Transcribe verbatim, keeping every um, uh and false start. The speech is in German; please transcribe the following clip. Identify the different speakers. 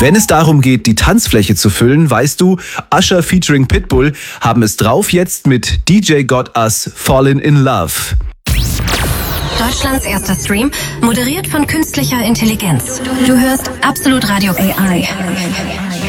Speaker 1: Wenn es darum geht, die Tanzfläche zu füllen, weißt du, Usher featuring Pitbull haben es drauf jetzt mit D J Got Us Fallin' in Love.
Speaker 2: Deutschlands erster Stream, moderiert von künstlicher Intelligenz. Du hörst Absolut Radio A I.